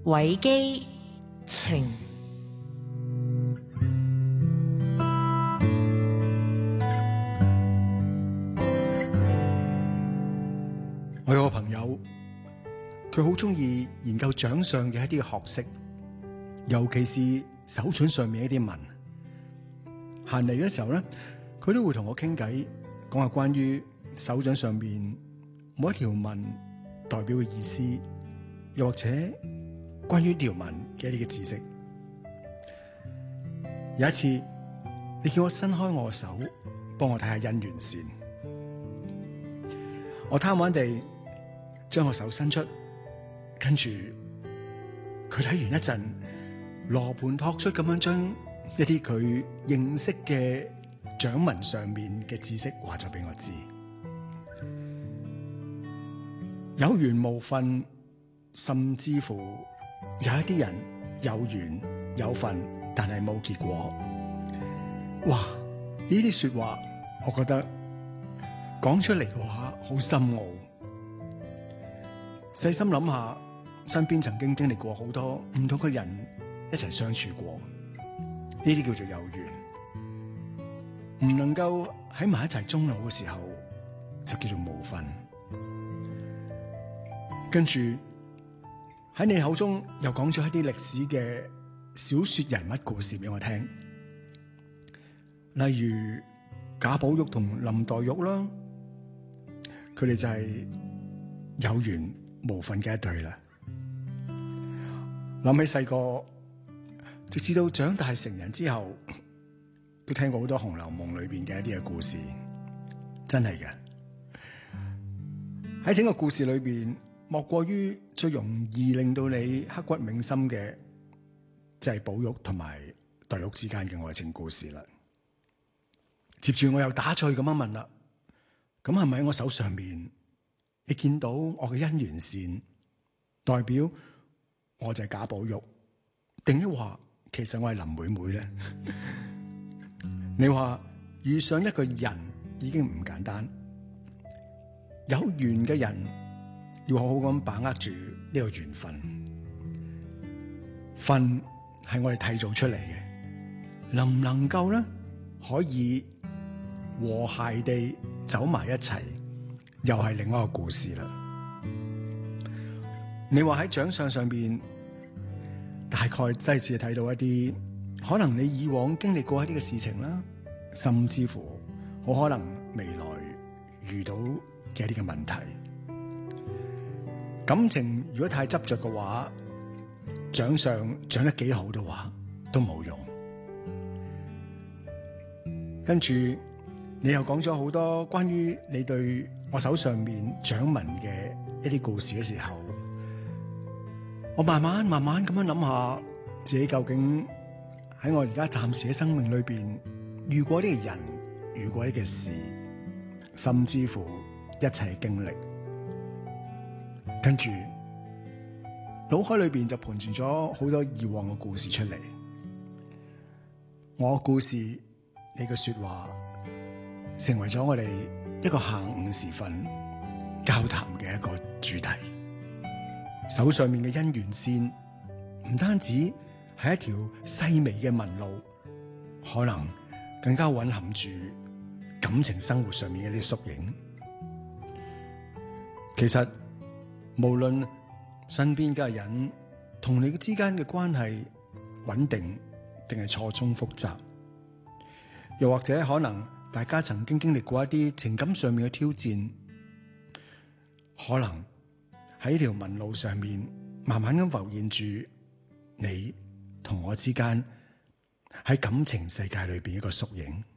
偉基情。 我有個朋友，佢好中意研究掌上嘅一啲學識，尤其是手掌上面一啲紋。閒嚟嘅時候咧，佢都會同我傾偈，講下關於手掌上面每一條紋代表嘅意思，又或者關於條紋嘅一啲嘅知識。有一次，你叫我伸開我嘅手，幫我睇下姻緣線。我貪玩地將我手伸出，跟住佢睇完一陣，羅盤托出咁樣將一啲佢認識嘅掌紋上面嘅知識話咗俾我知。有緣無份，甚至乎有一啲人有緣有份，但係冇結果。哇！呢啲說話，我覺得講出嚟嘅話好深奧。細心諗下，身邊曾經經歷過好多唔同嘅人一齊相處過，呢啲叫做有緣。唔能夠喺埋一齊終老嘅時候，就叫做無份。跟住喺你口中又講咗一啲歷史嘅小說人物故事俾我聽，例如賈寶玉同林黛玉啦，佢哋就係有緣無份嘅一對啦。諗起細個，直至到長大成人之後，都聽過好多《紅樓夢》裏邊嘅一啲嘅故事，真係嘅。喺整個故事裏邊，莫過於最容易令到你刻骨銘心嘅，就係寶玉同埋黛玉之間嘅愛情故事啦。接住我又打趣咁樣問啦，咁係咪喺我手上面，你見到我嘅姻緣線，代表我就係賈寶玉，定抑話其實我係林妹妹咧？你話遇上一個人已經唔簡單，有緣嘅人要好好咁把握住呢個緣分。份係我哋締造出嚟嘅，能唔能夠咧可以和諧地走埋一齊，又係另外一個故事啦。你話喺掌相上邊，大概真係只係睇到一啲可能你以往經歷過一啲嘅事情啦，甚至乎好可能未來遇到嘅一啲嘅問題。感情如果太執着嘅話，掌相長得幾好嘅話都冇用。跟住你又講咗好多關於你對我手上面掌紋嘅一啲故事嘅時候，我慢慢咁樣諗下自己究竟喺我而家暫時嘅生命裏邊遇過呢個人，遇過呢個事，甚至乎一切經歷。跟住腦海裏邊就盤旋咗好多以往嘅故事出嚟。我嘅故事，你嘅說話，成為咗我哋一個下午時分交談嘅一個主題。手上面嘅姻緣線唔單止係一條細微嘅紋路，可能更加蘊含住感情生活上面嘅啲縮影。其實無論身邊嘅人同你之間嘅關係穩定定係錯綜複雜，又或者可能大家曾經經歷過一啲情感上面嘅挑戰，可能喺呢條紋路上面慢慢咁浮現住你同我之間喺感情世界裏邊一個縮影。